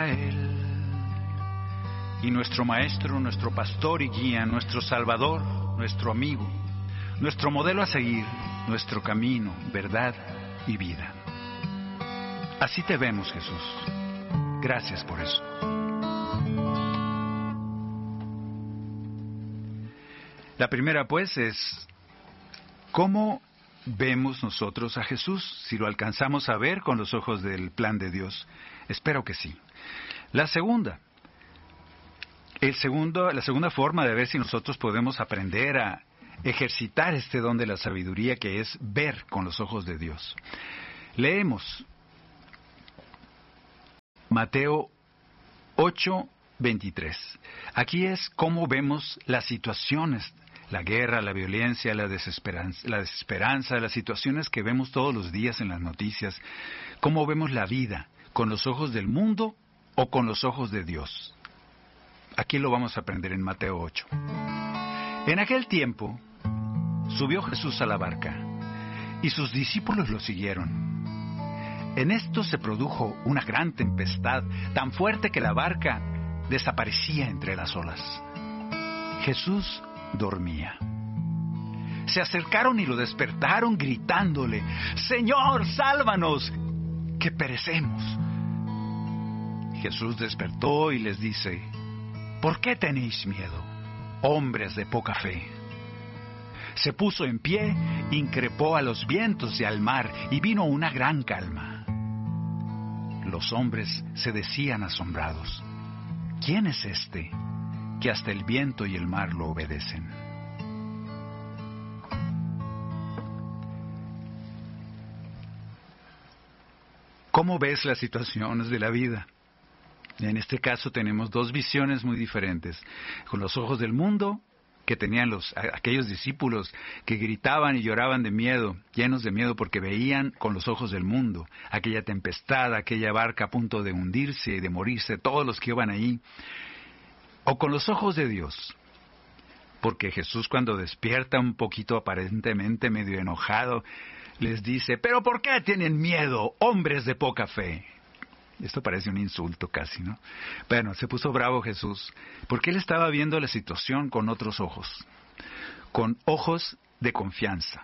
Él. Y nuestro Maestro, nuestro Pastor y Guía, nuestro Salvador, nuestro amigo, nuestro modelo a seguir, nuestro camino, verdad y vida. Así te vemos, Jesús. Gracias por eso. La primera, pues, es ¿cómo vemos nosotros a Jesús? Si lo alcanzamos a ver con los ojos del plan de Dios. Espero que sí. La segunda forma de ver si nosotros podemos aprender a ejercitar este don de la sabiduría, que es ver con los ojos de Dios. Leemos Mateo 8:23. Aquí es cómo vemos las situaciones, la guerra, la violencia, la desesperanza, las situaciones que vemos todos los días en las noticias. Cómo vemos la vida, con los ojos del mundo o con los ojos de Dios. Aquí lo vamos a aprender en Mateo 8. En aquel tiempo, subió Jesús a la barca, y sus discípulos lo siguieron. En esto se produjo una gran tempestad, tan fuerte que la barca desaparecía entre las olas. Jesús dormía. Se acercaron y lo despertaron gritándole: «Señor, sálvanos, que perecemos». Jesús despertó y les dice: «¿Por qué tenéis miedo, hombres de poca fe?». Se puso en pie, increpó a los vientos y al mar, y vino una gran calma. Los hombres se decían asombrados: «¿Quién es este, que hasta el viento y el mar lo obedecen?». ¿Cómo ves las situaciones de la vida? En este caso tenemos dos visiones muy diferentes. Con los ojos del mundo, que tenían aquellos discípulos que gritaban y lloraban de miedo, llenos de miedo porque veían con los ojos del mundo aquella tempestad, aquella barca a punto de hundirse y de morirse, todos los que iban ahí. O con los ojos de Dios, porque Jesús, cuando despierta un poquito aparentemente medio enojado, les dice: «¿Pero por qué tienen miedo, hombres de poca fe?». Esto parece un insulto casi, ¿no? Bueno, se puso bravo Jesús, porque él estaba viendo la situación con otros ojos, con ojos de confianza.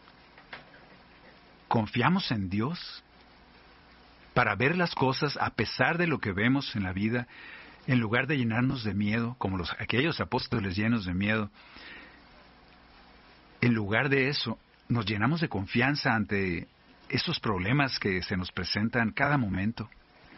¿Confiamos en Dios para ver las cosas a pesar de lo que vemos en la vida, en lugar de llenarnos de miedo, como aquellos apóstoles llenos de miedo? En lugar de eso, nos llenamos de confianza ante esos problemas que se nos presentan cada momento.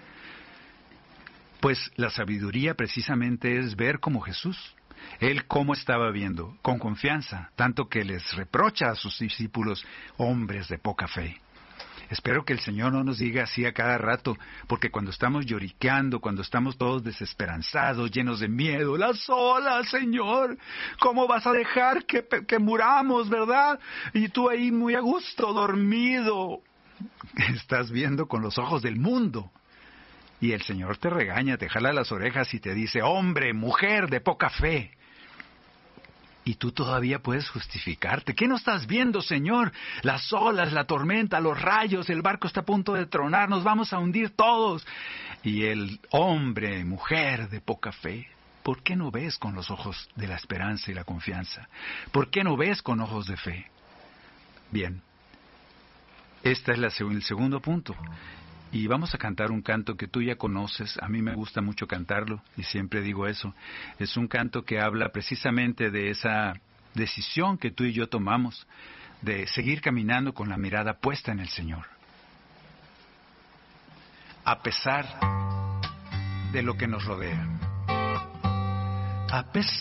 Pues la sabiduría precisamente es ver como Jesús. Él cómo estaba viendo, con confianza, tanto que les reprocha a sus discípulos: «Hombres de poca fe». Espero que el Señor no nos diga así a cada rato, porque cuando estamos lloriqueando, cuando estamos todos desesperanzados, llenos de miedo: «Las olas, Señor, ¿cómo vas a dejar que muramos, verdad? Y tú ahí muy a gusto, dormido». Estás viendo con los ojos del mundo. Y el Señor te regaña, te jala las orejas y te dice: «Hombre, mujer de poca fe». Y tú todavía puedes justificarte. ¿Qué no estás viendo, Señor? Las olas, la tormenta, los rayos, el barco está a punto de tronar, nos vamos a hundir todos. Y el hombre, mujer de poca fe, ¿por qué no ves con los ojos de la esperanza y la confianza? ¿Por qué no ves con ojos de fe? Bien, este es el segundo punto. Y vamos a cantar un canto que tú ya conoces. A mí me gusta mucho cantarlo y siempre digo eso. Es un canto que habla precisamente de esa decisión que tú y yo tomamos de seguir caminando con la mirada puesta en el Señor, a pesar de lo que nos rodea. A pesar